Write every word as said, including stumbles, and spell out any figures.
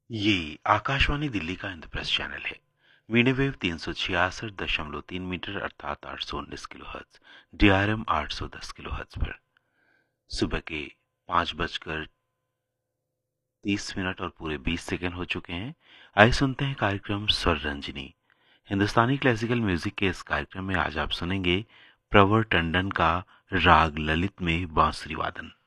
ये आकाशवाणी दिल्ली का इंद्रप्रस्थ चैनल है। मीडियम वेव तीन सौ छियासठ दशमलव तीन मीटर अर्थात आठ सौ उन्नीस kilo hertz, D R M आठ सौ दस किलो हर्ट्ज पर सुबह के पाँच बजकर तीस मिनट और पूरे बीस सेकंड हो चुके हैं। आइए सुनते हैं कार्यक्रम स्वर रंजनी। हिंदुस्तानी क्लासिकल म्यूजिक के इस कार्यक्रम में आज आप सुनेंगे प्रवर टंडन का राग ललित में बांसुरी वादन।